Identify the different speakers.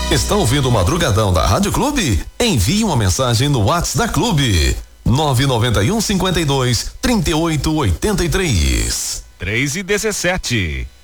Speaker 1: Está ouvindo o Madrugadão da Rádio Clube? Envie uma mensagem no WhatsApp da Clube. 991 52 3883.
Speaker 2: 3:17.